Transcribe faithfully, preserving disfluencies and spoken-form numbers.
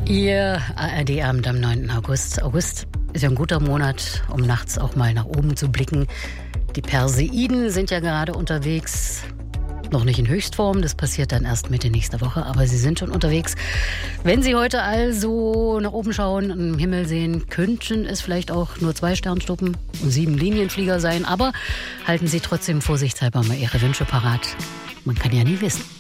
Ihr A R D-Abend am neunten August. August ist ja ein guter Monat, um nachts auch mal nach oben zu blicken. Die Perseiden sind ja gerade unterwegs. Noch nicht in Höchstform, das passiert dann erst Mitte nächster Woche, aber sie sind schon unterwegs. Wenn Sie heute also nach oben schauen und im Himmel sehen, könnten es vielleicht auch nur zwei Sternschnuppen und sieben Linienflieger sein, aber halten Sie trotzdem vorsichtshalber mal Ihre Wünsche parat. Man kann ja nie wissen.